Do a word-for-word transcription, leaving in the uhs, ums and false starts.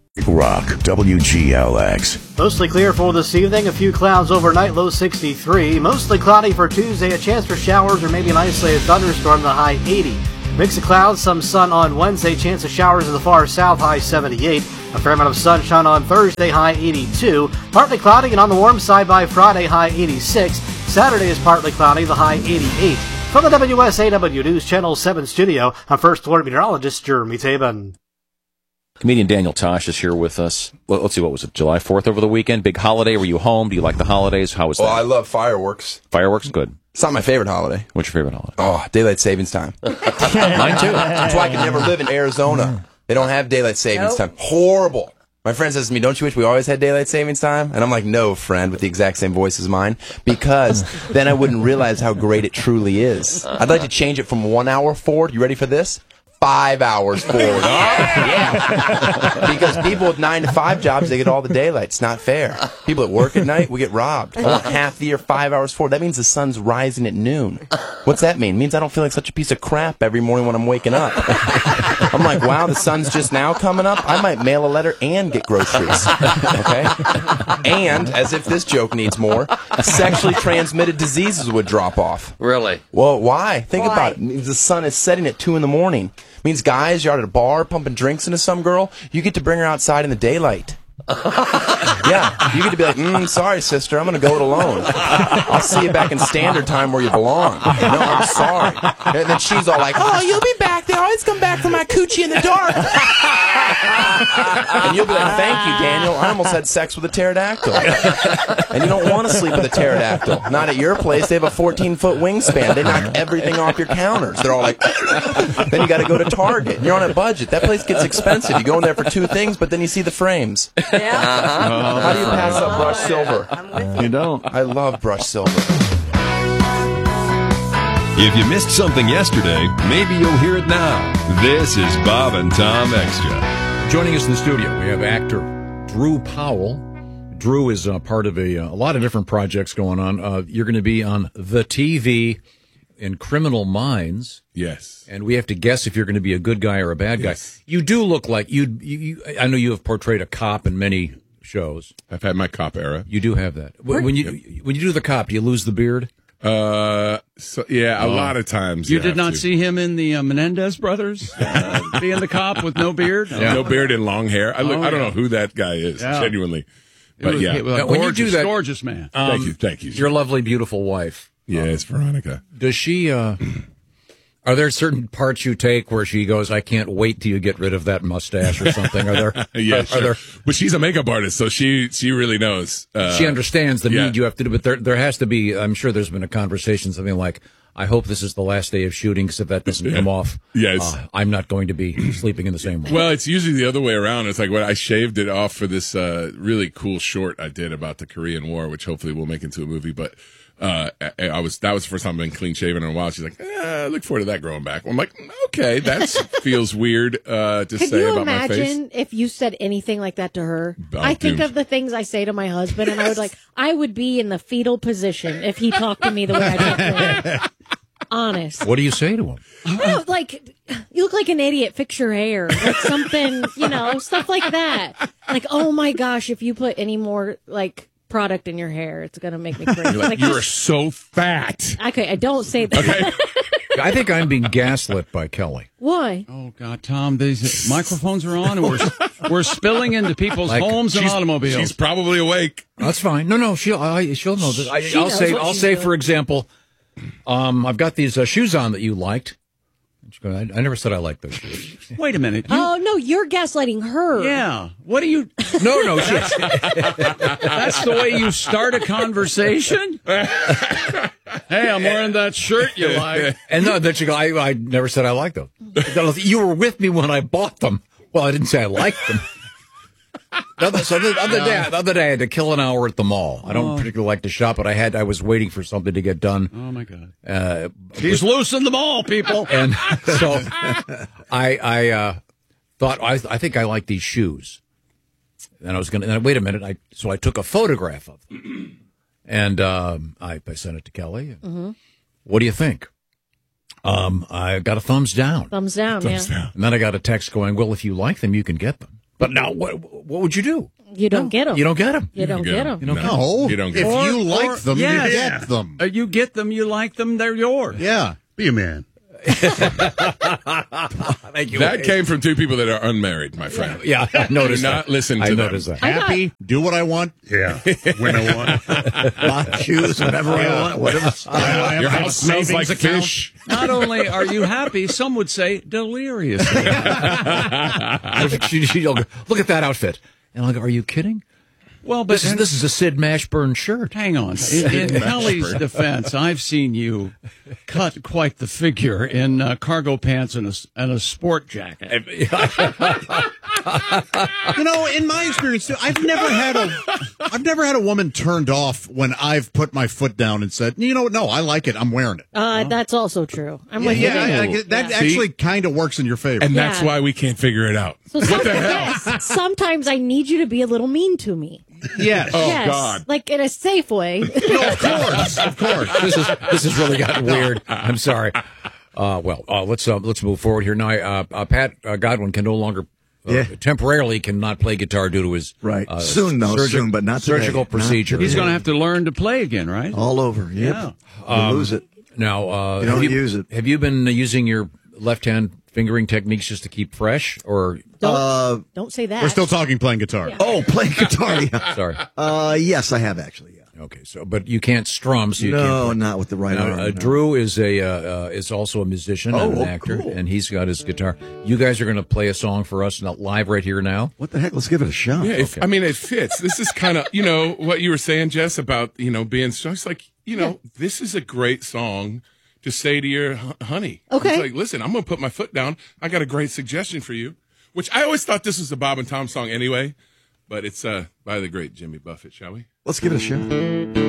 Rock, W G L X. Mostly clear for this evening. A few clouds overnight, low sixty-three. Mostly cloudy for Tuesday. A chance for showers or maybe an isolated thunderstorm, the high eighty. Mix of clouds, some sun on Wednesday. Chance of showers in the far south, high seventy-eight. A fair amount of sunshine on Thursday, high eighty-two. Partly cloudy and on the warm side by Friday, high eighty-six. Saturday is partly cloudy, the high eighty-eight. From the W S A W News Channel seven studio, I'm First Alert Meteorologist Jeremy Tabin. Comedian Daniel Tosh is here with us. Well, let's see, what was it, July fourth over the weekend? Big holiday. Were you home? Do you like the holidays? How was that? Oh, I love fireworks. Fireworks? Good. It's not my favorite holiday. What's your favorite holiday? Oh, daylight savings time. Mine too. That's why I can never live in Arizona. They don't have daylight savings Nope. time. Horrible. My friend says to me, don't you wish we always had daylight savings time? And I'm like, no, friend, with the exact same voice as mine, because then I wouldn't realize how great it truly is. I'd like to change it from one hour forward. You ready for this? Five hours forward. Yeah. Because people with nine to five jobs, they get all the daylight. It's not fair. People that work at night, we get robbed. I work half the year, five hours forward. That means the sun's rising at noon. What's that mean? It means I don't feel like such a piece of crap every morning when I'm waking up. I'm like, wow, the sun's just now coming up. I might mail a letter and get groceries. Okay? And, as if this joke needs more, sexually transmitted diseases would drop off. Really? Well, why? Think Why? about it. It means the sun is setting at two in the morning. It means, guys, you're out at a bar pumping drinks into some girl. You get to bring her outside in the daylight. Yeah, you get to be like, mm, sorry, sister, I'm going to go it alone. I'll see you back in standard time where you belong. No, I'm sorry. And then she's all like, oh, you'll be back. They always come back for my coochie in the dark. And you'll be like, thank you, Daniel. I almost had sex with a pterodactyl. And you don't want to sleep with a pterodactyl. Not at your place. They have a fourteen-foot wingspan. They knock everything off your counters. They're all like, then you got to go to Target. You're on a budget. That place gets expensive. You go in there for two things, but then you see the frames. Yeah. Uh-huh. How do you pass up brush silver? I'm with you. You don't. I love brush silver. If you missed something yesterday, maybe you'll hear it now. This is Bob and Tom Extra. Joining us in the studio, we have actor Drew Powell. Drew is uh, part of a, uh, a lot of different projects going on. Uh, you're going to be on the T V in Criminal Minds. Yes. And we have to guess if you're going to be a good guy or a bad guy. Yes. You do look like you, you, you. I know you have portrayed a cop in many shows. I've had my cop era. You do have that. When, when you when you do the cop, do you lose the beard? Uh, so yeah, a Oh. lot of times. You have did not to. see him in the uh, Menendez brothers uh, being the cop with no beard? No, no beard and long hair. I look. Oh, I don't yeah. know who that guy is. Yeah. Genuinely, It but was- yeah. it was a Now, when you gorgeous, do that- gorgeous man. thank you. Thank you. Your lovely, beautiful wife. yeah, it's Veronica. Does she? Uh, are there certain parts you take where she goes, "I can't wait till you get rid of that mustache" or something? Are there? Yeah, are, sure. are there? But she's a makeup artist, so she she really knows. Uh, She understands the yeah. need you have to do, but there there has to be. I'm sure there's been a conversation, something like, "I hope this is the last day of shooting, because if that doesn't come off, Yes. uh, I'm not going to be sleeping in the same room." Well, it's usually the other way around. It's like when I shaved it off for this uh, really cool short I did about the Korean War, which hopefully we'll make into a movie. But uh, I, I was that was the first time I've been clean shaven in a while. She's like, eh, I look forward to that growing back. I'm like, okay, that feels weird uh, to Could say you about my face. imagine if you said anything like that to her? Oh, I think dude. of the things I say to my husband, and I would like, I would be in the fetal position if he talked to me the way I talk to him. Honest. What do you say to him? No, like, you look like an idiot. Fix your hair. Like something, you know, stuff like that. Like, oh my gosh, if you put any more, like, product in your hair, it's going to make me crazy. You're like, Like, you are so fat. okay, I don't say that. Okay. I think I'm being gaslit by Kelly. Why? Oh God, Tom! These microphones are on, and we're we're spilling into people's Like, homes and She's- automobiles. She's probably awake. That's fine. No, no, she'll I, she'll know this. I, She I'll knows say what I'll she's say doing. for example, um, I've got these uh, shoes on that you liked. She goes, I, I never said I liked those shoes. Wait a minute. You, Oh, no, you're gaslighting her. yeah. What do you? No, no, she, That's the way you start a conversation. Hey, I'm wearing that shirt you like. and no, then she goes, I, I never said I liked them. You were with me when I bought them. Well, I didn't say I liked them. The other, so the other day, the other day, I had to kill an hour at the mall. I don't particularly like to shop, but I had I was waiting for something to get done. Oh my God. Uh, He's loose in the mall, people. and so I I uh, thought I I think I like these shoes, and I was gonna and wait a minute. I so I took a photograph of them, and um, I I sent it to Kelly. Mm-hmm. What do you think? Um, I got a thumbs down, Thumbs down, Thumbs yeah. down. and then I got a text going, "Well, if you like them, you can get them." But now, what what would you do? You don't get them. You don't get them. You don't get them. You don't get 'em. No, You don't if get Or- you like or- them, yes. you get them. Uh, you get them, you like them, they're yours. Yeah, be a man. Thank you. That came from two people that are unmarried, my friend. Yeah, I noticed Do not that. listen to I them. noticed that. Happy, do what I want. Yeah, when I want. Buy shoes whenever I want. Whatever style I have. Your I have a house smells savings like account. fish. Not only are you happy, some would say delirious. Look at that outfit. And I'll go, are you kidding? Well, but This is, this is a Sid Mashburn shirt. hang on. In, in Kelly's defense, I've seen you cut quite the figure in uh, cargo pants and a, and a sport jacket. You know, in my experience, too, I've never had a, I've never had a woman turned off when I've put my foot down and said, you know what? No, I like it. I'm wearing it. Uh, that's also true. I'm with yeah, you. I, I get- that Yeah. actually kind of works in your favor. And that's Yeah. why we can't figure it out. So What the sometimes, hell? yes, sometimes I need you to be a little mean to me. yes. Oh, yes, God. like in a safe way. No, of course, of course. This is this has really gotten weird. I'm sorry. Uh, well, uh, let's uh, let's move forward here now. Uh, uh, Pat uh, Godwin can no longer. Uh, Yeah. temporarily cannot play guitar due to his Right. uh, Soon, though, soon, but not today. surgical Not procedure. today. He's going to have to learn to play again, right? All over. Yep. Yeah. You lose it. Now, uh, You don't have use it. Have you been using your left hand fingering techniques just to keep fresh, or Don't, Uh, don't say that. We're still talking playing guitar. oh, playing guitar. Yeah. sorry? Uh, yes, I have actually. Yeah. Okay, so but you can't strum, so you can't. No, play. not with the right Now, arm. uh, no. Drew is a uh, uh, is also a musician and Oh, an oh, actor, cool. and he's got his guitar. You guys are going to play a song for us now, live right here now. What the heck? Let's give it a shot. Yeah, if, I mean, it fits. This is kind of, you know, what you were saying, Jess, about, you know, being so. It's like, you know, this is a great song to say to your hu- honey. Okay. It's like, listen, I'm going to put my foot down. I got a great suggestion for you, which I always thought this was a Bob and Tom song anyway, but it's uh by the great Jimmy Buffett, shall we? Let's give it a shot.